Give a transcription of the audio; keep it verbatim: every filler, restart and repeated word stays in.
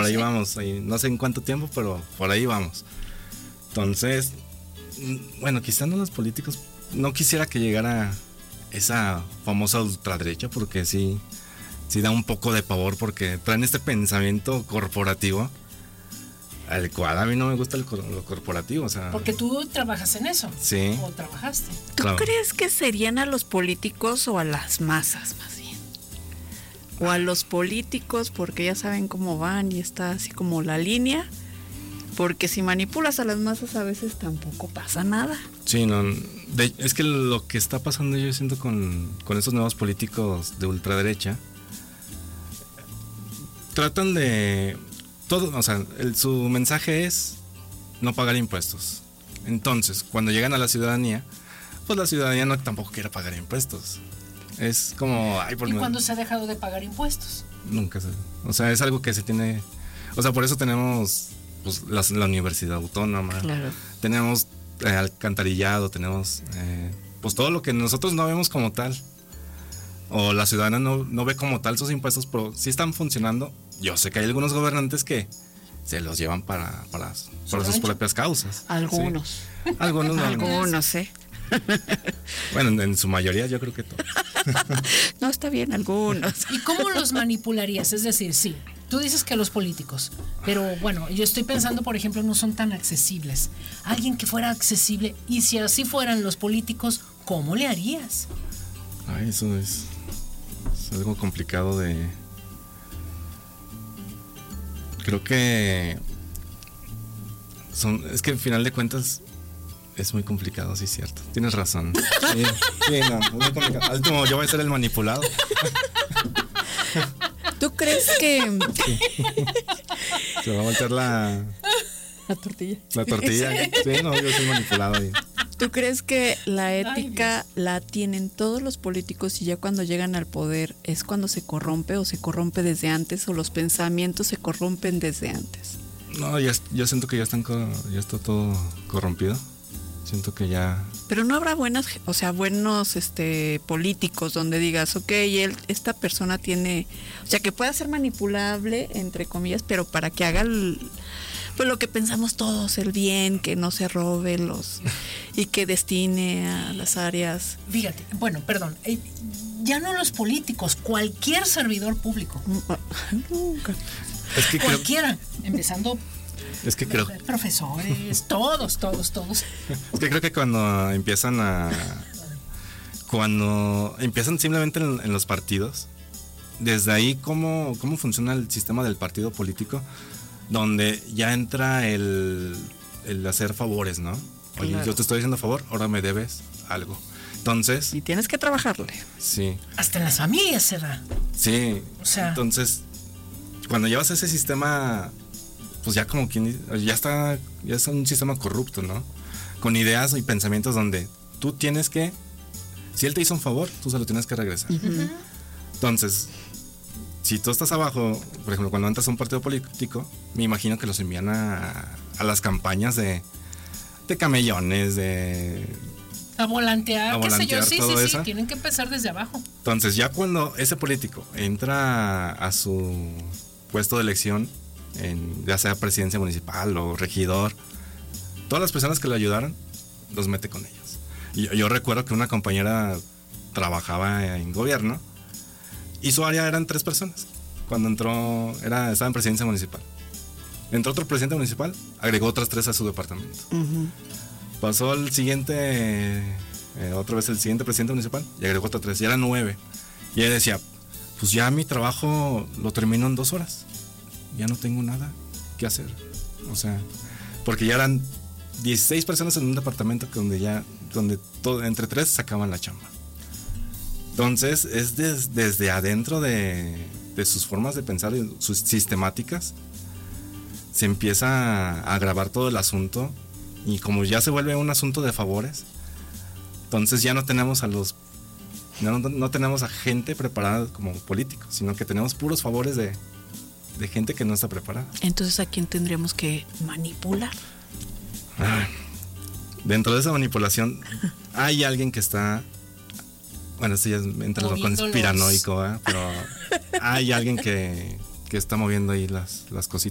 por ahí ¿eh? vamos, ahí, no sé en cuánto tiempo, pero por ahí vamos. Entonces, bueno, quizás no los políticos, no quisiera que llegara esa famosa ultraderecha, porque sí, sí da un poco de pavor, porque traen este pensamiento corporativo, al cual a mí no me gusta el, lo corporativo, o sea. Porque tú trabajas en eso. Sí. O trabajaste. ¿Tú Claro. crees que serían a los políticos o a las masas más bien? O a los políticos porque ya saben cómo van y está así como la línea. Porque si manipulas a las masas a veces tampoco pasa nada. Sí, no, de, es que lo que está pasando yo siento con, con estos nuevos políticos de ultraderecha, tratan de todo, o sea, el, su mensaje es no pagar impuestos. Entonces, cuando llegan a la ciudadanía, pues la ciudadanía no tampoco quiere pagar impuestos. Es como, ay, por ¿Y no, cuándo se ha dejado de pagar impuestos? nunca se, o sea, es algo que se tiene, o sea, por eso tenemos pues la, la universidad autónoma, Claro. tenemos eh, alcantarillado, tenemos eh, pues todo lo que nosotros no vemos como tal, o la ciudadana no, no ve como tal sus impuestos, pero sí están funcionando. Yo sé que hay algunos gobernantes que se los llevan para, para, para sus propias causas. Algunos. Sí. Algunos, no, Algunos, ¿eh? bueno, en, en su mayoría yo creo que todos. No, está bien, algunos. ¿Y cómo los manipularías? Es decir, sí, tú dices que los políticos, pero bueno, yo estoy pensando, por ejemplo, no son tan accesibles. Alguien que fuera accesible, y si así fueran los políticos, ¿cómo le harías? Ay, eso es, es algo complicado de... Creo que son, es que al final de cuentas es muy complicado, sí es cierto. Tienes razón. Sí, sí, no, es muy complicado. Al último yo voy a ser el manipulado. ¿Tú crees que Sí. Se va a voltear la, la tortilla? la tortilla. Sí, no, yo soy manipulado ahí. ¿Tú crees que la ética Ay, la tienen todos los políticos y ya cuando llegan al poder es cuando se corrompe o se corrompe desde antes o los pensamientos se corrompen desde antes? No, ya, yo siento que ya están co- ya está todo corrompido. Siento que ya... Pero no habrá buenas, o sea, buenos este políticos donde digas, ok, él, esta persona tiene, o sea, que pueda ser manipulable, entre comillas, pero para que haga el, pues lo que pensamos todos, el bien, que no se robe los y que destine a las áreas. Fíjate, bueno, perdón, eh, ya no los políticos, cualquier servidor público, Nunca. Es que creo, cualquiera, empezando es que creo, profesores, todos, todos, todos. es que creo que cuando empiezan a... Cuando empiezan simplemente en, en los partidos, desde ahí cómo, cómo funciona el sistema del partido político, donde ya entra el, el hacer favores, ¿no? Oye, Claro. yo te estoy haciendo favor, ahora me debes algo. Entonces, Y tienes que trabajarle. sí, Hasta en las familias se da. sí. O sea- Entonces, cuando llevas ese sistema, pues ya como quien ya está, ya es un sistema corrupto, ¿no? Con ideas y pensamientos donde tú tienes que, si él te hizo un favor, tú se lo tienes que regresar. Entonces, si tú estás abajo, por ejemplo, cuando entras a un partido político, me imagino que los envían a, a las campañas de, de camellones, de... A volantear, A qué sé yo, volantear sí, todo sí, sí, eso. tienen que empezar desde abajo. Entonces, ya cuando ese político entra a su puesto de elección, en, ya sea presidencia municipal o regidor, todas las personas que le ayudaron, los mete con ellos. Y yo, yo recuerdo que una compañera trabajaba en gobierno y su área eran tres personas. Cuando entró, era, estaba en presidencia municipal. Entró otro presidente municipal, agregó otras tres a su departamento. Uh-huh. Pasó el siguiente, eh, otra vez el siguiente presidente municipal y agregó otras tres, y eran nueve. Y ella decía, pues ya mi trabajo lo termino en dos horas. Ya no tengo nada que hacer. O sea, porque ya eran dieciséis personas en un departamento donde ya, donde todo, entre tres sacaban la chamba. Entonces, es des, desde adentro de, de sus formas de pensar, y sus sistemáticas, se empieza a agravar todo el asunto. Y como ya se vuelve un asunto de favores, entonces ya no tenemos a los no, no tenemos a gente preparada como políticos, sino que tenemos puros favores de, de gente que no está preparada. Entonces, ¿a quién tendríamos que manipular? Ah, dentro de esa manipulación hay alguien que está, bueno, esto ya es entre lo Moviendo conspiranoico, ¿eh? Pero hay alguien que, que está moviendo ahí las, las cositas.